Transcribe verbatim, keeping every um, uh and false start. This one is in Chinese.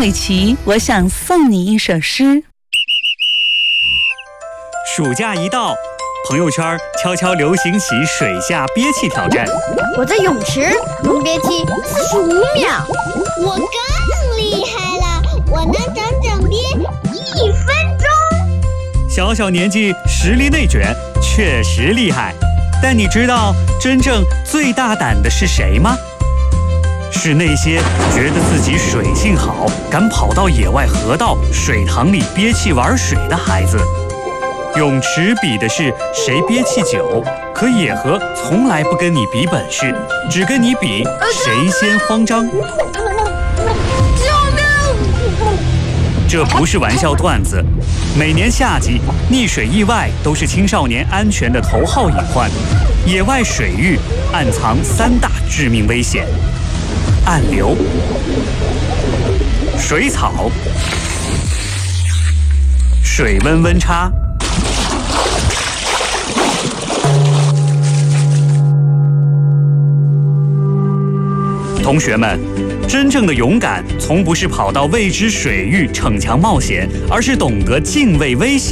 伟琪，我想送你一首诗。 暑假一到，朋友圈悄悄流行起水下憋气挑战。 我在泳池能憋气四十五秒。 我更厉害了，我能整整憋一分钟。 小小年纪实力内卷，确实厉害。但你知道真正最大胆的是谁吗？是那些觉得自己水性好，敢跑到野外河道、水塘里憋气玩水的孩子。泳池比的是谁憋气久，可野河从来不跟你比本事，只跟你比谁先慌张。这不是玩笑段子，每年夏季溺水意外都是青少年安全的头号隐患。野外水域暗藏三大致命危险：暗流、水草、水温温差。同学们，真正的勇敢从不是跑到未知水域逞强冒险，而是懂得敬畏危险。